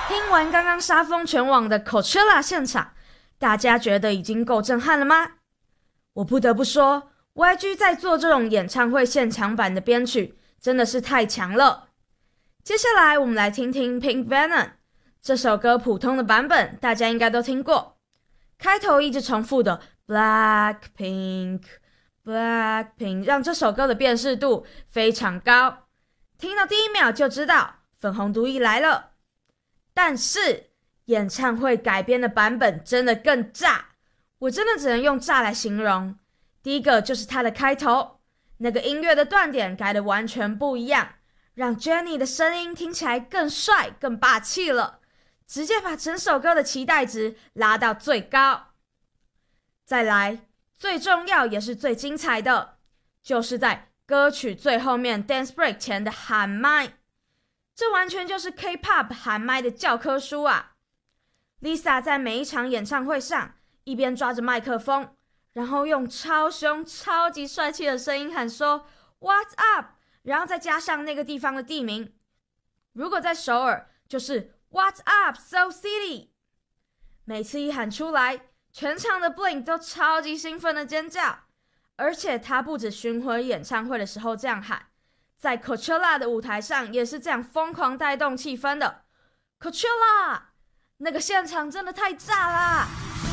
听完刚刚杀疯全网的 Coachella 现场，大家觉得已经够震撼了吗？我不得不说 YG 在做这种演唱会现场版的编曲真的是太强了。接下来我们来听听 Pink Venom 这首歌，普通的版本大家应该都听过，开头一直重复的 Blackpink Blackpink 让这首歌的辨识度非常高，听到第一秒就知道粉红毒液来了。但是演唱会改编的版本真的更炸，我真的只能用炸来形容。第一个就是它的开头，那个音乐的断点改得完全不一样，让 Jennie 的声音听起来更帅更霸气了，直接把整首歌的期待值拉到最高。再来，最重要也是最精彩的，就是在歌曲最后面 Dance Break 前的喊麦，这完全就是 K-pop 喊麦的教科书啊。 Lisa 在每一场演唱会上一边抓着麦克风，然后用超凶超级帅气的声音喊说 What's up， 然后再加上那个地方的地名，如果在首尔就是 What's up Seoul City。 每次一喊出来，全场的 Blink 都超级兴奋的尖叫，而且他不止巡回演唱会的时候这样喊，在 Coachella 的舞台上也是这样疯狂带动气氛的。 Coachella 那个现场真的太炸啦，